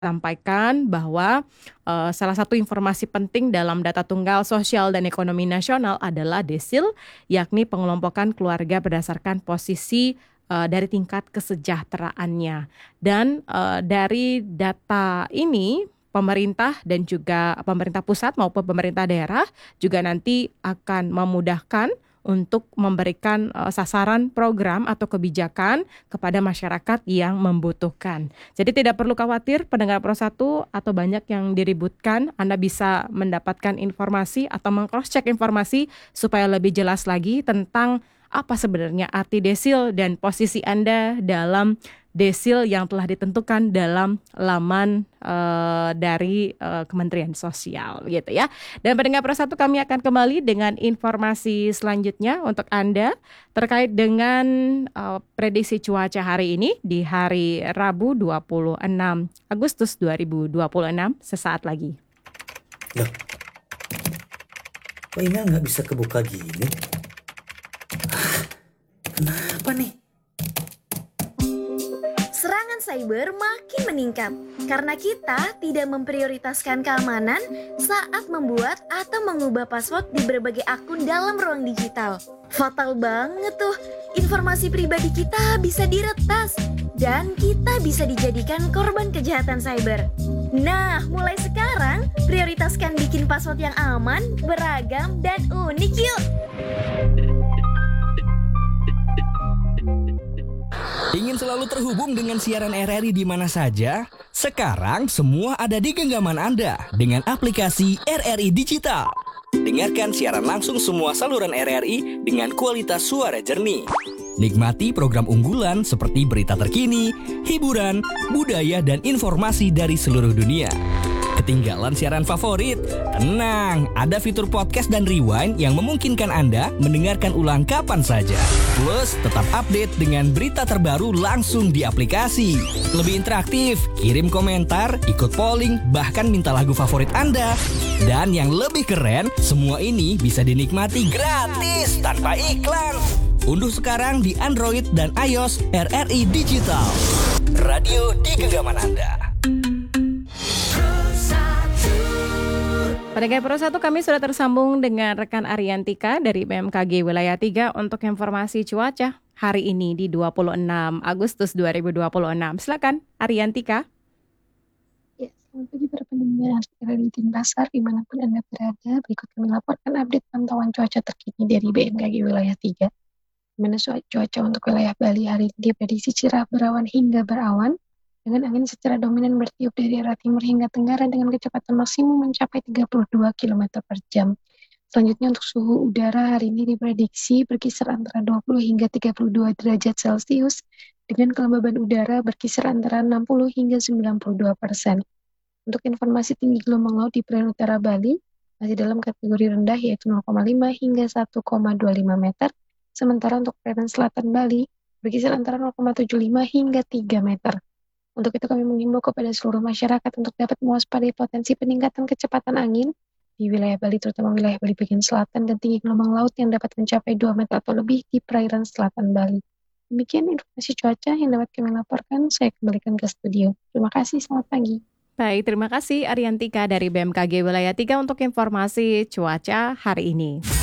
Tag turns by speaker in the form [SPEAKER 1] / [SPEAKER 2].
[SPEAKER 1] sampaikan bahwa salah satu informasi penting dalam data tunggal sosial dan ekonomi nasional adalah desil, yakni pengelompokan keluarga berdasarkan posisi dari tingkat kesejahteraannya. Dan dari data ini pemerintah dan juga pemerintah pusat maupun pemerintah daerah juga nanti akan memudahkan untuk memberikan sasaran program atau kebijakan kepada masyarakat yang membutuhkan. Jadi tidak perlu khawatir pendengar Pro 1 atau banyak yang diributkan. Anda bisa mendapatkan informasi atau meng-cross-check informasi supaya lebih jelas lagi tentang apa sebenarnya arti desil dan posisi Anda dalam desil yang telah ditentukan dalam laman dari Kementerian Sosial gitu ya. Dan pendengar Pro 1, kami akan kembali dengan informasi selanjutnya untuk Anda terkait dengan prediksi cuaca hari ini di hari Rabu 26 Agustus 2026 sesaat lagi.
[SPEAKER 2] Loh, kok email nggak bisa kebuka gini? Kenapa nih?
[SPEAKER 3] Serangan cyber makin meningkat karena kita tidak memprioritaskan keamanan saat membuat atau mengubah password di berbagai akun dalam ruang digital. Fatal banget tuh, informasi pribadi kita bisa diretas dan kita bisa dijadikan korban kejahatan cyber. Nah, mulai sekarang prioritaskan bikin password yang aman, beragam, dan unik yuk!
[SPEAKER 4] Ingin selalu terhubung dengan siaran RRI di mana saja? Sekarang semua ada di genggaman Anda dengan aplikasi RRI Digital. Dengarkan siaran langsung semua saluran RRI dengan kualitas suara jernih. Nikmati program unggulan seperti berita terkini, hiburan, budaya, dan informasi dari seluruh dunia. Ketinggalan siaran favorit? Tenang, ada fitur podcast dan rewind yang memungkinkan Anda mendengarkan ulang kapan saja. Plus, tetap update dengan berita terbaru langsung di aplikasi. Lebih interaktif, kirim komentar, ikut polling, bahkan minta lagu favorit Anda. Dan yang lebih keren, semua ini bisa dinikmati gratis tanpa iklan. Unduh sekarang di Android dan iOS RRI Digital. Radio di genggaman Anda.
[SPEAKER 1] Pendengar Pro 1, kami sudah tersambung dengan rekan Ariantika dari BMKG Wilayah 3 untuk informasi cuaca hari ini di 26 Agustus 2026. Silakan Ariantika.
[SPEAKER 5] Ya, selamat pagi para pendengar RRI Denpasar dimanapun Anda berada. Berikut kami laporkan update pantauan cuaca terkini dari BMKG Wilayah 3. Di mana cuaca untuk wilayah Bali hari ini diprediksi cerah berawan hingga berawan, dengan angin secara dominan bertiup dari arah timur hingga tenggara dengan kecepatan maksimum mencapai 32 km per jam. Selanjutnya untuk suhu udara hari ini diprediksi berkisar antara 20 hingga 32 derajat Celcius dengan kelembaban udara berkisar antara 60 hingga 92%. Untuk informasi tinggi gelombang laut di perairan utara Bali masih dalam kategori rendah yaitu 0,5 hingga 1,25 meter. Sementara untuk perairan selatan Bali berkisar antara 0,75 hingga 3 meter. Untuk itu kami mengimbau kepada seluruh masyarakat untuk dapat mewaspadai potensi peningkatan kecepatan angin di wilayah Bali, terutama wilayah Bali bagian selatan, dan tinggi gelombang laut yang dapat mencapai 2 meter atau lebih di perairan selatan Bali. Demikian informasi cuaca yang dapat kami laporkan. Saya kembalikan ke studio. Terima kasih, selamat pagi.
[SPEAKER 1] Baik, terima kasih Ariantika dari BMKG Wilayah 3 untuk informasi cuaca hari ini.